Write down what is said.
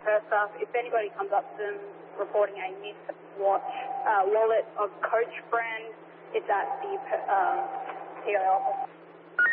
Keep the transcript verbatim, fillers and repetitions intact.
purse staff. If anybody comes up to them reporting a missed watch, uh, wallet of Coach brand, it's at the um, P O office.